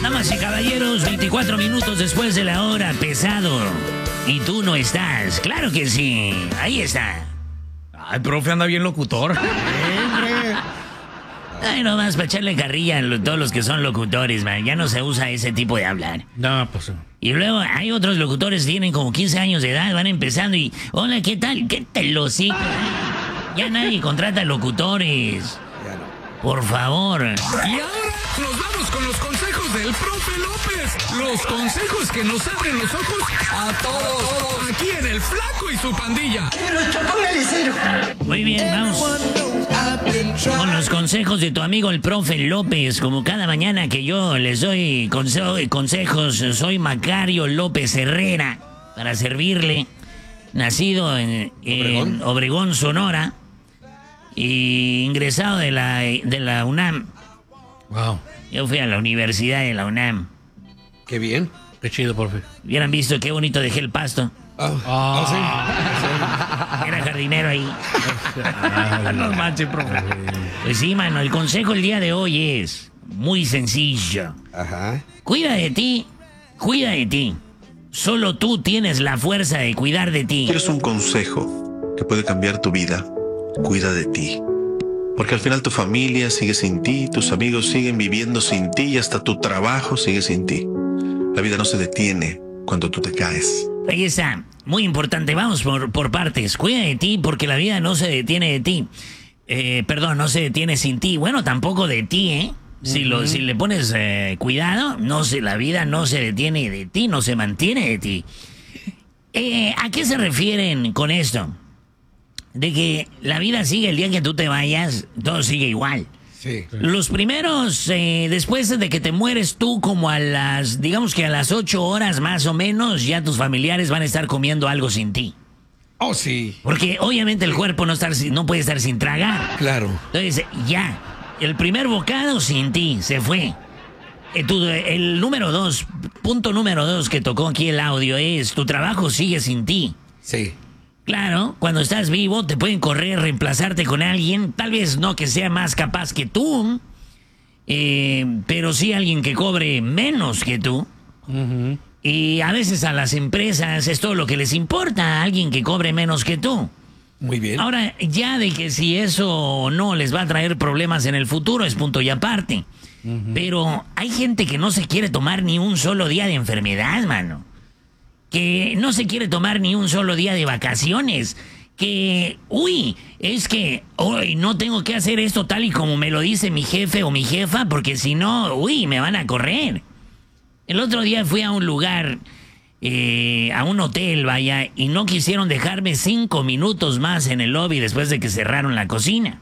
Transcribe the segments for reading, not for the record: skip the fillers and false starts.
Damas y caballeros, 24 minutos después de la hora, pesado. Y tú no estás. Claro que sí. Ahí está. Ay, profe, anda bien locutor. Ay, nomás para echarle carrilla a todos los que son locutores, man. Ya no se usa ese tipo de hablar. No, pues... Y luego hay otros locutores que tienen como 15 años de edad, van empezando y... Hola, ¿qué tal? ¿Qué tal los hijos? Ya nadie contrata locutores. Por favor. Y ahora nos vamos con los consejos del profe López. Los consejos que nos abren los ojos a todos. Aquí en El Flaco y su pandilla. Muy bien, vamos con los consejos de tu amigo el profe López. Como cada mañana que yo les doy consejos, soy Macario López Herrera, para servirle. Nacido en Obregón, Sonora, y ingresado de la UNAM. Wow. Yo fui a la Universidad de la UNAM. Qué bien. Qué chido, profe. Hubieran visto qué bonito dejé el pasto. Sí. Era jardinero ahí. No manches, profe. Pues sí, mano, el consejo el día de hoy es muy sencillo. Ajá. Cuida de ti, cuida de ti. Solo tú tienes la fuerza de cuidar de ti. ¿Quieres un consejo que puede cambiar tu vida? Cuida de ti. Porque al final tu familia sigue sin ti, tus amigos siguen viviendo sin ti y hasta tu trabajo sigue sin ti. La vida no se detiene cuando tú te caes. Ahí está, muy importante, vamos por partes. Cuida de ti porque la vida no se detiene de ti. No se detiene sin ti. Bueno, tampoco de ti, ¿eh? Si le pones cuidado, la vida no se detiene de ti, no se mantiene de ti. ¿A qué se refieren con esto? De que la vida sigue el día que tú te vayas, todo sigue igual. Sí. Los primeros, después de que te mueres tú, como digamos que a las 8 horas más o menos, ya tus familiares van a estar comiendo algo sin ti. Oh, sí. Porque obviamente el cuerpo no puede estar sin tragar. Claro. Entonces, ya, el primer bocado sin ti, se fue. El punto número 2 que tocó aquí el audio es, tu trabajo sigue sin ti. Sí. Claro, cuando estás vivo te pueden correr, reemplazarte con alguien, tal vez no que sea más capaz que tú, pero sí alguien que cobre menos que tú. Uh-huh. Y a veces a las empresas es todo lo que les importa, alguien que cobre menos que tú. Muy bien. Ahora, ya de que si eso o no les va a traer problemas en el futuro es punto y aparte. Uh-huh. Pero hay gente que no se quiere tomar ni un solo día de enfermedad, mano. Que no se quiere tomar ni un solo día de vacaciones. Que, es que hoy no tengo que hacer esto tal y como me lo dice mi jefe o mi jefa, porque si no, me van a correr. El otro día fui a un lugar, a un hotel, vaya, y no quisieron dejarme 5 minutos más en el lobby después de que cerraron la cocina.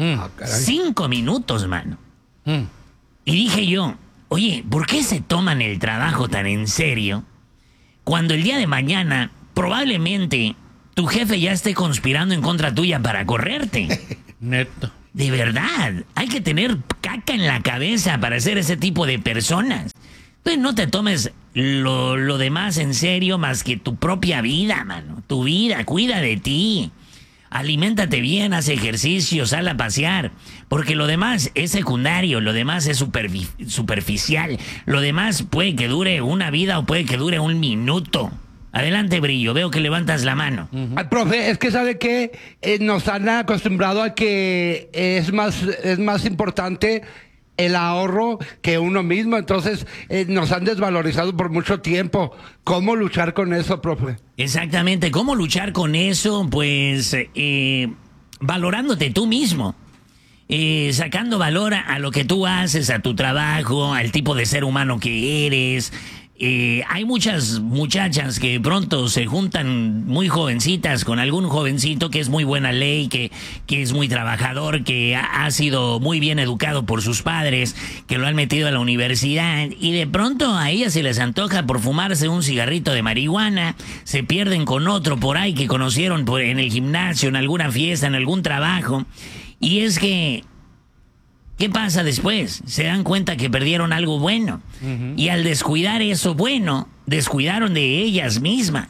5 minutos, mano. Y dije yo, oye, ¿por qué se toman el trabajo tan en serio cuando el día de mañana probablemente tu jefe ya esté conspirando en contra tuya para correrte? Neto. De verdad, hay que tener caca en la cabeza para ser ese tipo de personas. Entonces no te tomes lo demás en serio más que tu propia vida, mano. Tu vida, cuida de ti. Aliméntate bien, haz ejercicio, sal a pasear. Porque lo demás es secundario, lo demás es superficial. Lo demás puede que dure una vida o puede que dure un minuto. Adelante, Brillo, veo que levantas la mano. Ay, profe, es que sabe que nos han acostumbrado a que es más importante el ahorro que uno mismo, entonces nos han desvalorizado por mucho tiempo. ¿Cómo luchar con eso, profe? Exactamente, ¿cómo luchar con eso? Pues valorándote tú mismo, sacando valor a lo que tú haces, a tu trabajo, al tipo de ser humano que eres. Hay muchas muchachas que de pronto se juntan muy jovencitas con algún jovencito que es muy buena ley, que es muy trabajador, que ha sido muy bien educado por sus padres, que lo han metido a la universidad, y de pronto a ellas se les antoja por fumarse un cigarrito de marihuana, se pierden con otro por ahí que conocieron en el gimnasio, en alguna fiesta, en algún trabajo, y es que ¿qué pasa después? Se dan cuenta que perdieron algo bueno. Uh-huh. Y al descuidar eso bueno, descuidaron de ellas mismas.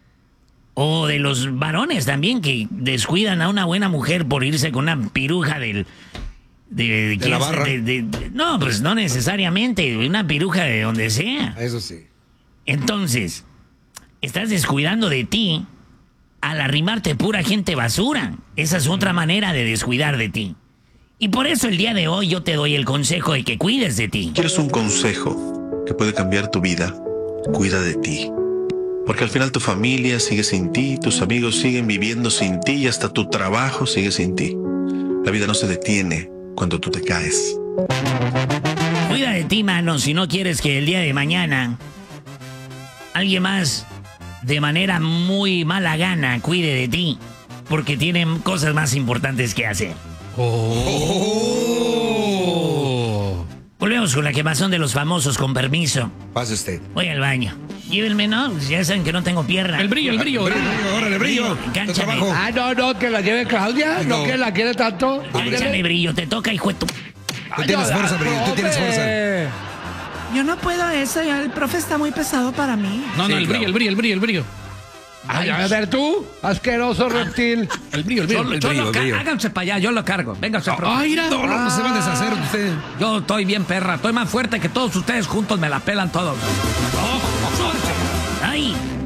O de los varones también, que descuidan a una buena mujer por irse con una piruja De la barra. No, pues no necesariamente. Una piruja de donde sea. Eso sí. Entonces, estás descuidando de ti al arrimarte pura gente basura. Esa es otra manera de descuidar de ti. Y por eso el día de hoy yo te doy el consejo de que cuides de ti. ¿Quieres un consejo que puede cambiar tu vida? Cuida de ti. Porque al final tu familia sigue sin ti, tus amigos siguen viviendo sin ti y hasta tu trabajo sigue sin ti. La vida no se detiene cuando tú te caes. Cuida de ti, mano, si no quieres que el día de mañana alguien más, de manera muy mala gana, cuide de ti. Porque tienen cosas más importantes que hacer. Volvemos con la quemazón de los famosos, con permiso. Pase usted. Voy al baño. Llévenme, ¿no? Ya saben que no tengo pierna. El brillo. Órale, brillo. Cánchame. Trabajo. No, que la lleve Claudia. No, No. que la quiere tanto. Cánchame, brillo. Te toca, hijo de tu... Tú tienes fuerza, brillo. Tú tienes fuerza. Yo no puedo eso, ya el profe está muy pesado para mí. No, Sí, el claro. brillo. Ay, a ver tú, asqueroso reptil. El brillo. Háganse para allá, yo lo cargo. Véngase, profe. Ay, mira. No se va a deshacer usted. Yo estoy bien perra, estoy más fuerte que todos ustedes juntos, me la pelan todos. ¡Ay!